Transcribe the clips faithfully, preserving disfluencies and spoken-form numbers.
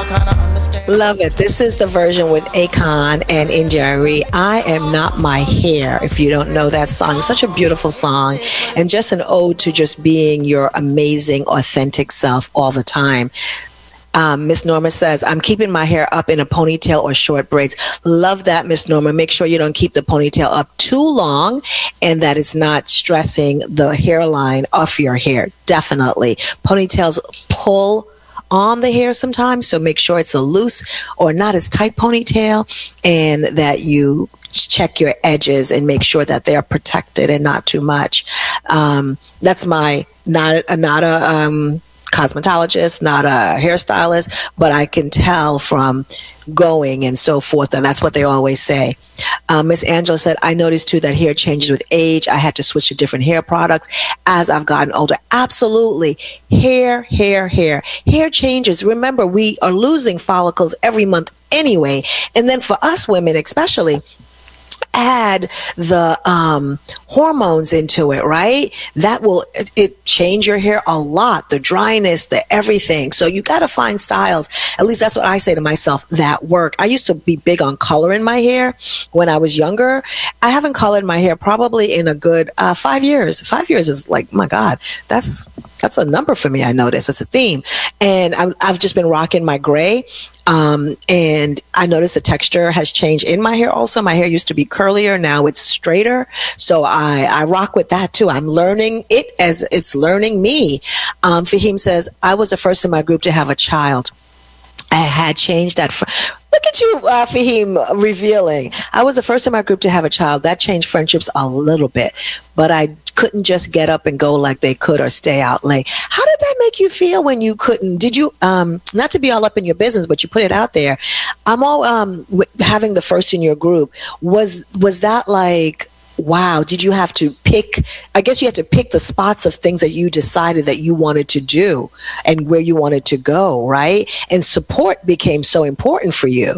all kind of understand. Love it. This is the version with Akon and India.Arie. I Am Not My Hair. If you don't know that song, such a beautiful song and just an ode to just being your amazing, authentic self all the time. Um, Miss Norma says, I'm keeping my hair up in a ponytail or short braids. Love that, Miss Norma. Make sure you don't keep the ponytail up too long and that it's not stressing the hairline off your hair. Definitely. Ponytails pull on the hair sometimes, so make sure it's a loose or not as tight ponytail and that you check your edges and make sure that they're protected and not too much. Um, that's my, not, not a, um, cosmetologist, not a hairstylist, but I can tell from going and so forth, and that's what they always say. Um, Miss Angela said, I noticed too that hair changes with age. I had to switch to different hair products as I've gotten older. Absolutely. Hair, hair, hair. Hair changes. Remember, we are losing follicles every month anyway. And then for us women especially, add the um, hormones into it, right? That will it, it change your hair a lot, the dryness, the everything. So you got to find styles. At least that's what I say to myself, that work. I used to be big on color in my hair when I was younger. I haven't colored my hair probably in a good uh, five years. Five years is like, my God, that's that's a number for me. I notice it's a theme. And I'm, I've just been rocking my gray. Um, and I noticed the texture has changed in my hair also. My hair used to be curlier. Now it's straighter. So I, I rock with that too. I'm learning it as it's learning me. Um, Fahim says, I was the first in my group to have a child. I had changed that. Fr- Look at you, uh, Fahim, revealing. I was the first in my group to have a child. That changed friendships a little bit, but I couldn't just get up and go like they could or stay out late. How did that make you feel when you couldn't? Did you, um, not to be all up in your business, but you put it out there. I'm all, um, w- having the first in your group. Was, was that like, wow, did you have to pick, I guess you had to pick the spots of things that you decided that you wanted to do and where you wanted to go, right? And support became so important for you.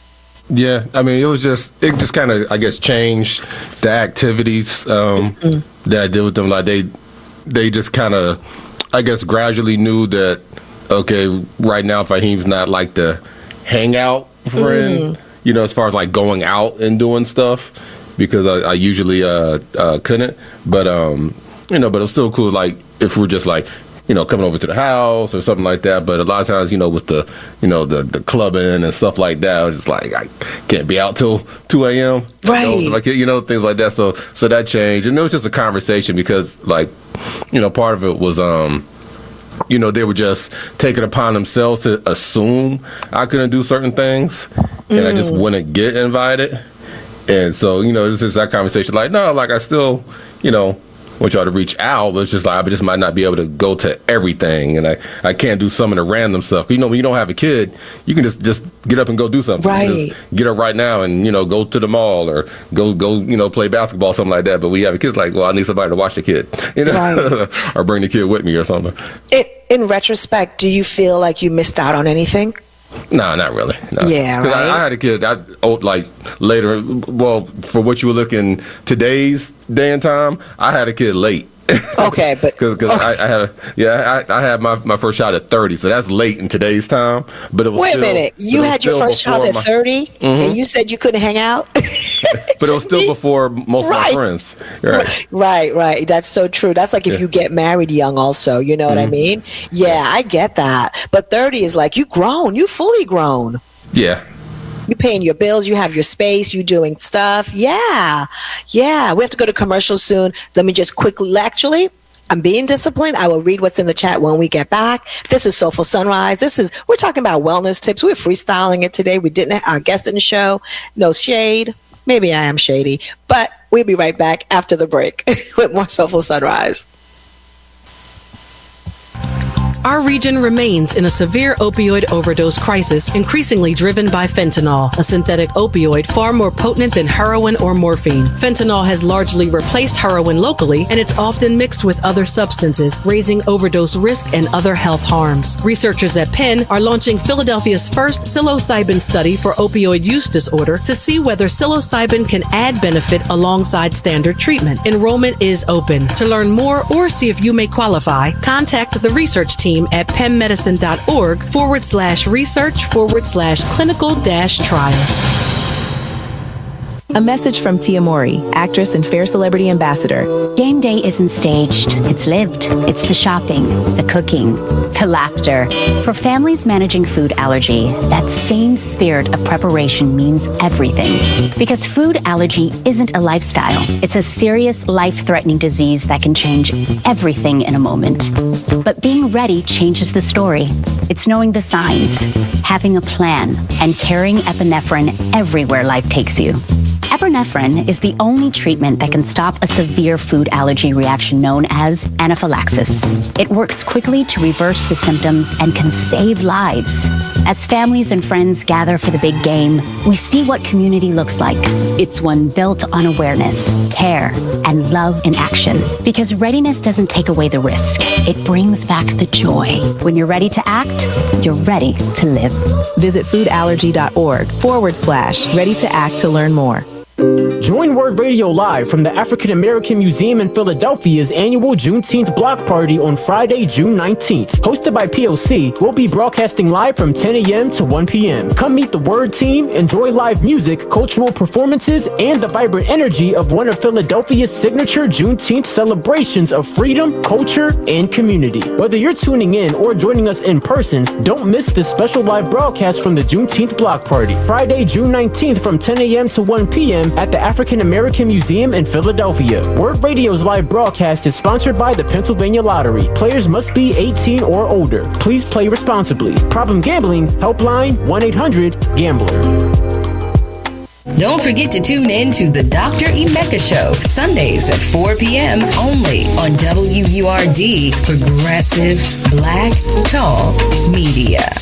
Yeah, I mean, it was just, it just kind of, I guess, changed the activities um, mm-hmm. that I did with them. Like, they, they just kind of, I guess, gradually knew that, okay, right now, Fahim's not like the hangout friend, mm. you know, as far as like going out and doing stuff. Because I, I usually uh, uh, couldn't, but um, you know, but it was still cool. Like if we're just like, you know, coming over to the house or something like that. But a lot of times, you know, with the, you know, the the clubbing and stuff like that, I was just like, I can't be out till two a.m. Right. You know, like, you know, things like that. So so that changed, and it was just a conversation because, like, you know, part of it was um. you know, they were just taking upon themselves to assume I couldn't do certain things, and mm. I just wouldn't get invited. And so, you know, this is that conversation. Like, no, like, I still, you know, want y'all to reach out, but it's just like, I just might not be able to go to everything, and I, I can't do some of the random stuff. You know, when you don't have a kid, you can just, just get up and go do something. Right. Just get up right now and, you know, go to the mall or go, go, you know, play basketball, something like that. But we have a kid, like, well, I need somebody to watch the kid, you know, right. or bring the kid with me or something. It, in retrospect, do you feel like you missed out on anything? No, not really. No. Yeah, right. I, I had a kid. I oh, like later. Well, for what you were looking today's day and time, I had a kid late. Okay, but because okay. I, I had a, yeah I, I had my, my first child at thirty, so that's late in today's time. But it was wait still, a minute, you had your first child at thirty, mm-hmm. and you said you couldn't hang out. But it was still before most right. of my friends. Right. right, right. That's so true. That's like if yeah. you get married young, also. You know mm-hmm. what I mean? Yeah, I get that. But thirty is like you grown, you fully grown. Yeah. You're paying your bills, you have your space, you doing stuff. Yeah. Yeah. We have to go to commercial soon. Let me just quickly, actually, I'm being disciplined. I will read what's in the chat when we get back. This is Soulful Sunrise. This is, we're talking about wellness tips. We're freestyling it today. We didn't, our guest in the show, no shade. Maybe I am shady, but we'll be right back after the break with more Soulful Sunrise. Our region remains in a severe opioid overdose crisis, increasingly driven by fentanyl, a synthetic opioid far more potent than heroin or morphine. Fentanyl has largely replaced heroin locally, and it's often mixed with other substances, raising overdose risk and other health harms. Researchers at Penn are launching Philadelphia's first psilocybin study for opioid use disorder to see whether psilocybin can add benefit alongside standard treatment. Enrollment is open. To learn more or see if you may qualify, contact the research team team at pennmedicine.org forward slash research forward slash clinical dash trials. A message from Tia Mori, actress and Fair Celebrity Ambassador. Game day isn't staged. It's lived. It's the shopping, the cooking, the laughter. For families managing food allergy, that same spirit of preparation means everything. Because food allergy isn't a lifestyle. It's a serious, life-threatening disease that can change everything in a moment. But being ready changes the story. It's knowing the signs, having a plan, and carrying epinephrine everywhere life takes you. Epinephrine is the only treatment that can stop a severe food allergy reaction known as anaphylaxis. It works quickly to reverse the symptoms and can save lives. As families and friends gather for the big game, we see what community looks like. It's one built on awareness, care, and love in action. Because readiness doesn't take away the risk. It brings back the joy. When you're ready to act, you're ready to live. Visit foodallergy.org forward slash ready to act to learn more. Join Word Radio live from the African American Museum in Philadelphia's annual Juneteenth block party on Friday, June nineteenth. Hosted by P O C, we'll be broadcasting live from ten a.m. to one p.m. Come meet the Word team, enjoy live music, cultural performances, and the vibrant energy of one of Philadelphia's signature Juneteenth celebrations of freedom, culture, and community. Whether you're tuning in or joining us in person, don't miss this special live broadcast from the Juneteenth block party. Friday, June nineteenth from ten a.m. to one p.m. at the African American Museum in Philadelphia. Word Radio's live broadcast is sponsored by the Pennsylvania Lottery. Players must be eighteen or older. Please play responsibly. Problem gambling, helpline one eight hundred gambler. Don't forget to tune in to the Doctor Emeka Show, Sundays at four p.m. only on W U R D, Progressive Black Talk Media.